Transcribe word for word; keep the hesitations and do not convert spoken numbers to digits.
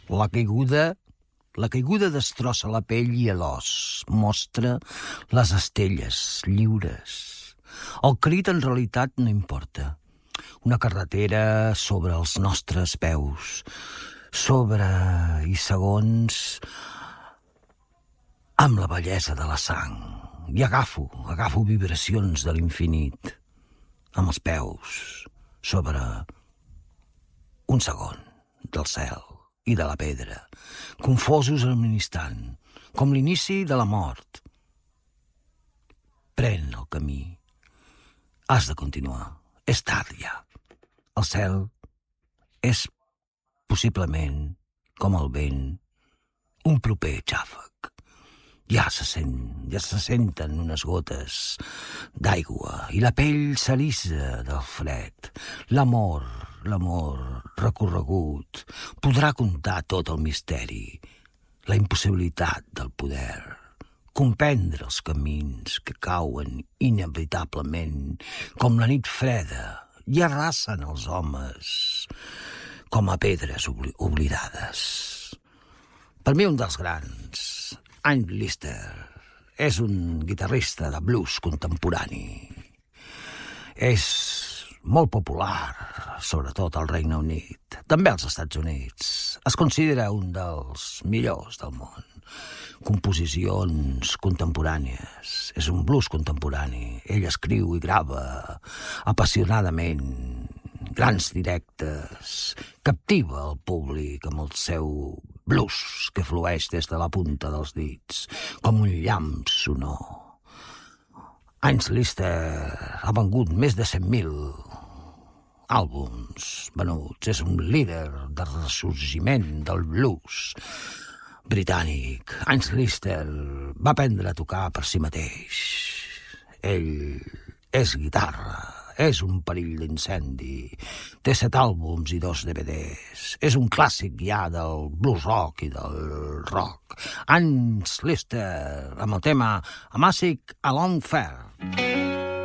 La caiguda, la caiguda destrossa la pell i l'os, mostra les estelles lliures. El crit en realitat no importa. Una carretera sobre els nostres peus, sobre i segons, amb la bellesa de la sang. I agafo, agafo vibracions de l'infinit, amb els peus, sobre un segon del cel i de la pedra, confosos en un instant, com l'inici de la mort. Pren el camí. Has de continuar. És tard ja. El cel és possiblement, com el vent, un proper xàfec. Ja se sent, ja se senten unes gotes d'aigua i la pell s'erissa del fred. L'amor, l'amor recorregut, podrà contar tot el misteri, la impossibilitat del poder, comprendre els camins que cauen inevitablement com la nit freda i arrasen els homes com a pedres obli- oblidades. Per mi un dels grans, Hank Lister, és un guitarrista de blues contemporani. És molt popular, sobretot al Regne Unit, també als Estats Units. Es considera un dels millors del món. Composicions contemporànies. És un blues contemporani. Ell escriu i grava apassionadament grans directes. Captiva el públic amb el seu blues que flueix des de la punta dels dits, com un llamp sonor. Hank Lister ha vengut més de cent mil àlbums venuts. És un líder de ressorgiment del blues britànic. Hank Lister va aprendre a tocar per si mateix. Ell és guitarra, és un perill d'incendi. Té set àlbums i dos D V Ds. És un clàssic ja del blues rock i del rock. Hank Lister amb el tema A Music Along Fair.